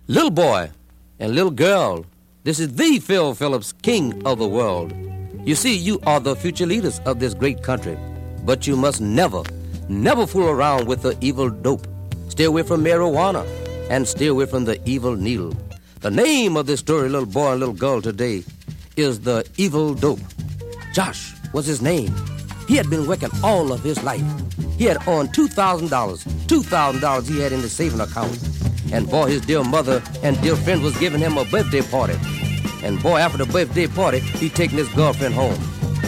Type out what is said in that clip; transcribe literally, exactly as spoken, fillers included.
Little boy and little girl, this is the Phil Phillips, king of the world. You see, you are the future leaders of this great country, but you must never, never fool around with the evil dope. Stay away from marijuana and stay away from the evil needle. The name of this story, little boy and little girl, today is the evil dope. Josh was his name. He had been working all of his life. He had earned two thousand dollars. two thousand dollars he had in his saving account. And boy, his dear mother and dear friend was giving him a birthday party. And boy, after the birthday party, he taking his girlfriend home.